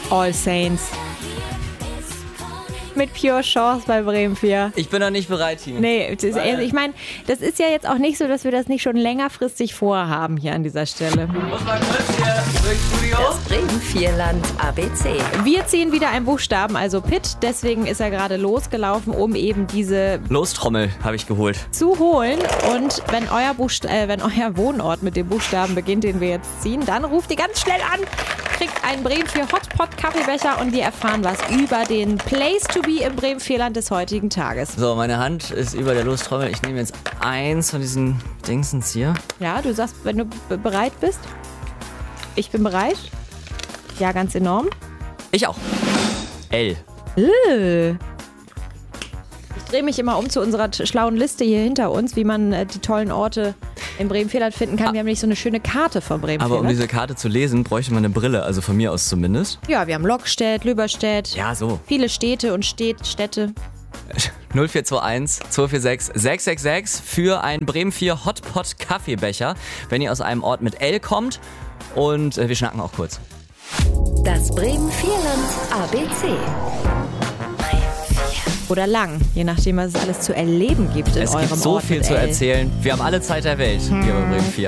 All Saints. Mit Pure Chance bei Bremen 4. Ich bin noch nicht bereit, Tine. Nee, ich meine, das ist ja jetzt auch nicht so, dass wir das nicht schon längerfristig vorhaben hier an dieser Stelle. Muss mal kurz hier durchs Studio. Das Bremen 4-Land ABC. Wir ziehen wieder einen Buchstaben, also Pitt. Deswegen ist er gerade losgelaufen, um eben diese Lostrommel habe ich geholt. zu holen. Und wenn euer Wohnort mit dem Buchstaben beginnt, den wir jetzt ziehen, dann ruft ihr ganz schnell an, kriegt einen Bremen 4 Hotpot Kaffeebecher und wir erfahren was über den Place to be im Bremen 4-Land des heutigen Tages. So, meine Hand ist über der Lostrommel. Ich nehme jetzt eins von diesen Dingsens hier. Ja, du sagst, wenn du bereit bist. Ich bin bereit. Ja, ganz enorm. Ich auch. L. Ich drehe mich immer um zu unserer schlauen Liste hier hinter uns, wie man die tollen Orte in Bremen 4-Land finden kann. Wir haben nämlich so eine schöne Karte von Bremen 4-Land. Aber um diese Karte zu lesen, bräuchte man eine Brille, also von mir aus zumindest. Ja, wir haben Lockstedt, Lüberstedt. Ja, so. Viele Städte und Städte. 0421 246 666 für einen Bremen 4 Hotpot Kaffeebecher, wenn ihr aus einem Ort mit L kommt. Und wir schnacken auch kurz. Das Bremen 4-Land ABC. Oder lang, je nachdem, was es alles zu erleben gibt in Es eurem gibt so Ort viel mit zu L. erzählen. Wir haben alle Zeit der Welt hier bei Bremen 4.